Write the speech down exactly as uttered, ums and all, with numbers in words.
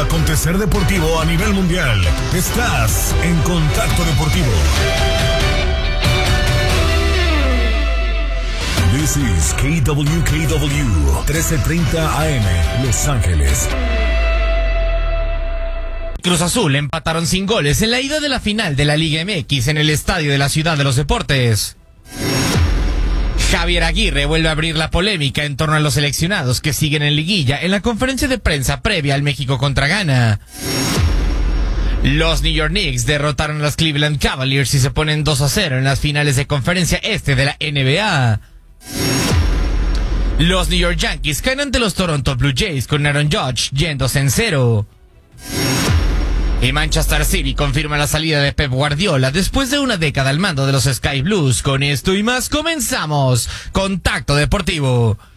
acontecer deportivo a nivel mundial. Estás en Contacto Deportivo. This is K W K W trece treinta A M, Los Ángeles. Cruz Azul empataron sin goles en la ida de la final de la Liga M X en el Estadio de la Ciudad de los Deportes. Javier Aguirre vuelve a abrir la polémica en torno a los seleccionados que siguen en liguilla en la conferencia de prensa previa al México contra Ghana. Los New York Knicks derrotaron a los Cleveland Cavaliers y se ponen dos a cero en las finales de conferencia este de la N B A. Los New York Yankees caen ante los Toronto Blue Jays con Aaron Judge yéndose en cero. Y Manchester City confirma la salida de Pep Guardiola después de una década al mando de los Sky Blues. Con esto y más comenzamos Contacto Deportivo.